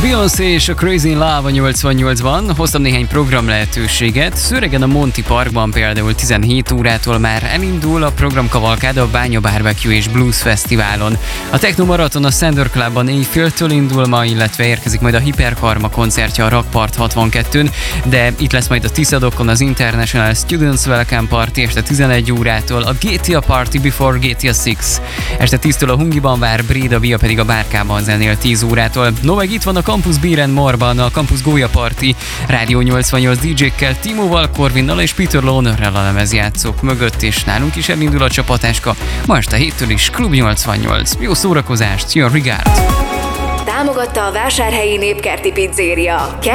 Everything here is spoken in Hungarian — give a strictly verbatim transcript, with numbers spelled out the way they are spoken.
Beyoncé és a Crazy in Love a nyolcvannyolcban. Hoztam néhány program lehetőséget. Szőregen a Monty Parkban például tizenhét órától már elindul a programkavalkád a Bánya Barbecue és Blues Fesztiválon. A Techno Marathon a Sander Clubban éjféltől indul ma, illetve érkezik majd a Hiperkarma koncertje a Rakpart hatvankettőn, de itt lesz majd a Tiszadokon az International Students Welcome Party este tizenegy órától, a gé té á Party Before gé té á hat. Este tíztől a Hungiban vár Bréda Via pedig a Bárkában zenél tíz órától. No, meg itt van a Campus Beer and More-ban a Campus Gólya Party Rádió nyolcvannyolc dé dzsékkel, Timóval, Corvinnal és Peter Lohnerrel a lemezjátszók mögött, és nálunk is elindul a csapatáska. Ma este héttől is Klub nyolcvannyolc. Jó szórakozást, jó regard! Támogatta a Vásárhelyi Népkerti Pizzéria.